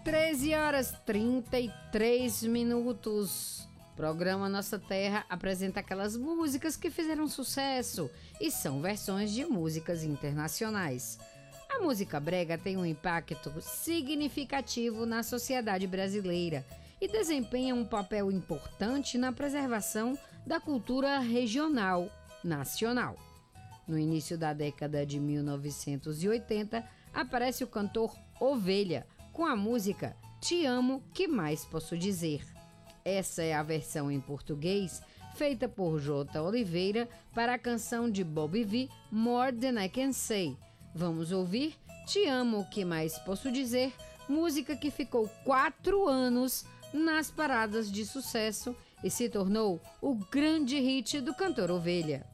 13h33. Programa Nossa Terra apresenta aquelas músicas que fizeram sucesso e são versões de músicas internacionais. A música brega tem um impacto significativo na sociedade brasileira e desempenha um papel importante na preservação da cultura regional, nacional. No início da década de 1980, aparece o cantor Ovelha com a música Te Amo, Que Mais Posso Dizer. Essa é a versão em português feita por J. Oliveira para a canção de Bobby V, More Than I Can Say. Vamos ouvir Te Amo, Que Mais Posso Dizer, música que ficou 4 anos nas paradas de sucesso e se tornou o grande hit do cantor Ovelha.